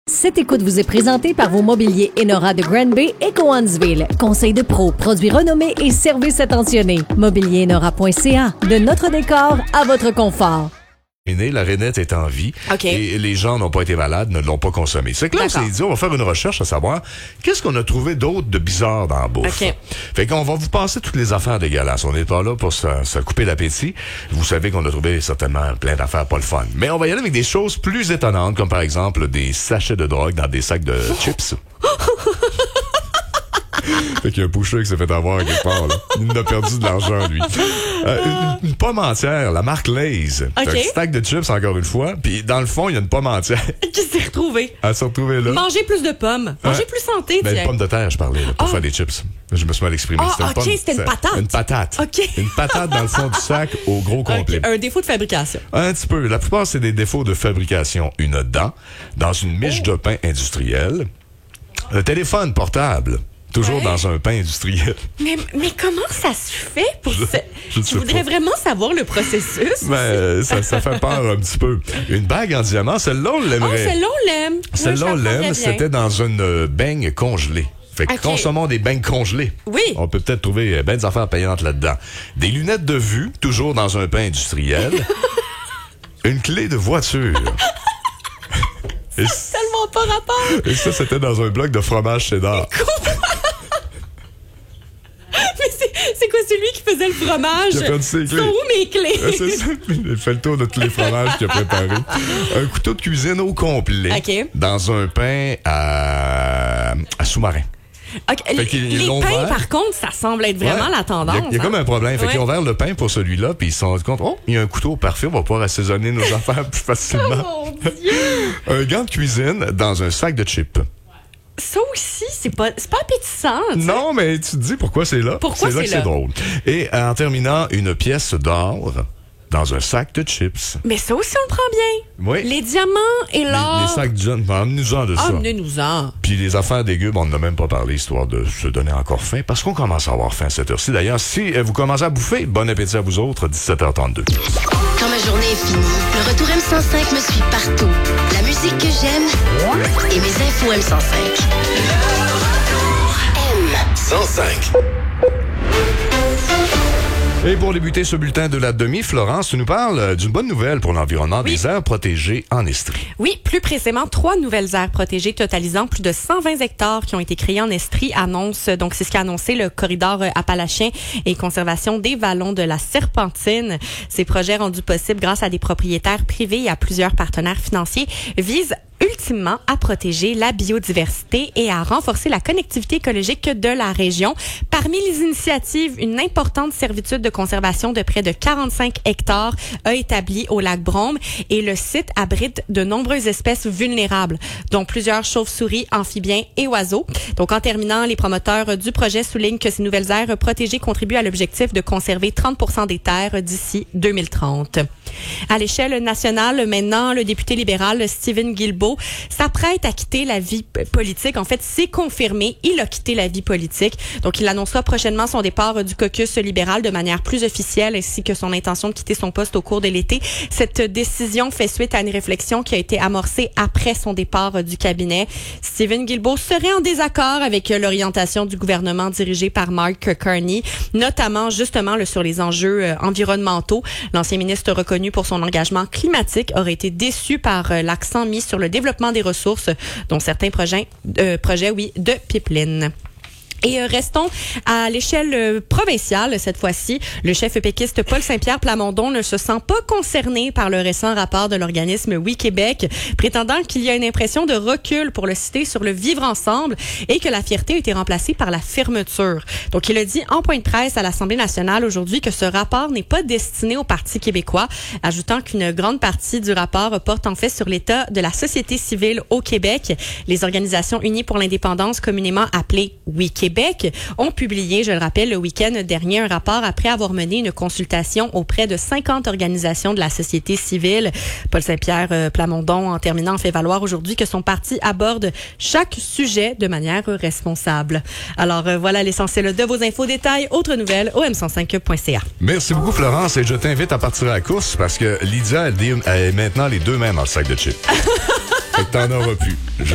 Cette écoute vous est présentée par vos mobiliers Enora de Grand Bay et Cowansville. Conseil de pro, produits renommés et services attentionnés. Mobilierinora.ca. De notre décor à votre confort. La rainette est en vie et les gens n'ont pas été malades, ne l'ont pas consommé. C'est que là, on s'est dit, on va faire une recherche à savoir qu'est-ce qu'on a trouvé d'autre de bizarre dans la bouffe. Fait qu'on va vous passer toutes les affaires dégueulasses. On n'est pas là pour se couper l'appétit. Vous savez qu'on a trouvé certainement plein d'affaires pas le fun. Mais on va y aller avec des choses plus étonnantes, comme par exemple des sachets de drogue dans des sacs de chips. Fait qu'il y a un pusher qui s'est fait avoir quelque part, là. Il a perdu de l'argent, lui. Une pomme entière, la marque Lay's. Un petit stack de chips, encore une fois. Puis dans le fond, il y a une pomme entière. Qui s'est retrouvée. Elle s'est retrouvée là. Manger plus de pommes. Manger plus santé, tiens. Une pomme de terre, je parlais, là, pour faire des chips. Je me suis mal exprimé. C'était une patate. Une patate. Une patate dans le fond du sac au gros complet. Un défaut de fabrication. Un petit peu. La plupart, c'est des défauts de fabrication. Une dent dans une miche de pain industriel. Un téléphone portable. Toujours dans un pain industriel. Mais comment ça se fait pour ça? Je voudrais vraiment savoir le processus. Mais ça fait peur un petit peu. Une bague en diamant, celle-là, on l'aimerait. Celle-là, on l'aime. Celle-là, on l'aime. C'était dans une beigne congelée. Fait que consommons des beignes congelées. Oui. On peut peut-être trouver bien des affaires payantes là-dedans. Des lunettes de vue, toujours dans un pain industriel. Une clé de voiture. C'est tellement pas rapport. Et ça, c'était dans un bloc de fromage cheddar. C'est quoi, c'est lui qui faisait le fromage? Il a perdu ses clés. Sont où mes clés? C'est ça. Il fait le tour de tous les fromages qu'il a préparés. Un couteau de cuisine au complet. Dans un pain à sous-marin. Les pains, par contre, ça semble être vraiment la tendance. Il y a comme un problème. Fait qu'ils ont ouvert le pain pour celui-là, puis ils se sont rendus compte, il y a un couteau parfait, on va pouvoir assaisonner nos affaires plus facilement. Oh mon Dieu! Un gant de cuisine dans un sac de chips. Ça aussi, c'est pas appétissant. T'sais. Non, mais tu te dis pourquoi c'est là. Pourquoi c'est là que c'est drôle. Et en terminant, une pièce d'or dans un sac de chips. Mais ça aussi, on le prend bien. Oui. Les diamants et l'or. Les sacs de jeunes, amenez-nous-en de ça. Amenez-nous-en. Puis les affaires dégueu, on n'en a même pas parlé, histoire de se donner encore faim, parce qu'on commence à avoir faim à cette heure-ci. D'ailleurs, si vous commencez à bouffer, bon appétit à vous autres, 17h32. Quand ma journée est finie, le retour M105 me suit partout. La musique que j'aime et mes infos M105. M105. Et pour débuter ce bulletin de la demi, Florence, tu nous parles d'une bonne nouvelle pour l'environnement des aires protégées en Estrie. Oui, plus précisément, 3 nouvelles aires protégées totalisant plus de 120 hectares qui ont été créées en Estrie donc c'est ce qu'a annoncé le corridor appalachien et conservation des vallons de la Serpentine. Ces projets rendus possibles grâce à des propriétaires privés et à plusieurs partenaires financiers visent ultimement à protéger la biodiversité et à renforcer la connectivité écologique de la région. Parmi les initiatives, une importante servitude de conservation de près de 45 hectares a établi au lac Brome et le site abrite de nombreuses espèces vulnérables, dont plusieurs chauves-souris, amphibiens et oiseaux. Donc, en terminant, les promoteurs du projet soulignent que ces nouvelles aires protégées contribuent à l'objectif de conserver 30% des terres d'ici 2030. À l'échelle nationale, maintenant, le député libéral Stephen Guilbeault s'apprête à quitter la vie politique. En fait, c'est confirmé, il a quitté la vie politique. Donc, il annoncera prochainement son départ du caucus libéral de manière plus officielle, ainsi que son intention de quitter son poste au cours de l'été. Cette décision fait suite à une réflexion qui a été amorcée après son départ du cabinet. Stephen Guilbeault serait en désaccord avec l'orientation du gouvernement dirigé par Mark Carney, notamment justement sur les enjeux environnementaux. L'ancien ministre reconnu pour son engagement climatique aurait été déçu par l'accent mis sur le développement des ressources, dont certains projets de pipeline. Et restons à l'échelle provinciale cette fois-ci. Le chef péquiste Paul Saint-Pierre Plamondon ne se sent pas concerné par le récent rapport de l'organisme Oui Québec, prétendant qu'il y a une impression de recul pour le citer sur le vivre ensemble et que la fierté a été remplacée par la fermeture. Donc, il a dit en point de presse à l'Assemblée nationale aujourd'hui que ce rapport n'est pas destiné au Parti québécois, ajoutant qu'une grande partie du rapport porte en fait sur l'état de la société civile au Québec. Les organisations unies pour l'indépendance, communément appelées Oui Québec, ont publié, je le rappelle, le week-end dernier un rapport après avoir mené une consultation auprès de 50 organisations de la société civile. Paul Saint-Pierre Plamondon, en terminant, fait valoir aujourd'hui que son parti aborde chaque sujet de manière responsable. Alors voilà l'essentiel de vos infos détails. Autres nouvelles au m105.ca. Merci beaucoup Florence et je t'invite à partir à la course parce que Lydia elle est maintenant les deux mêmes dans le sac de chips. Fait que t'en auras plus.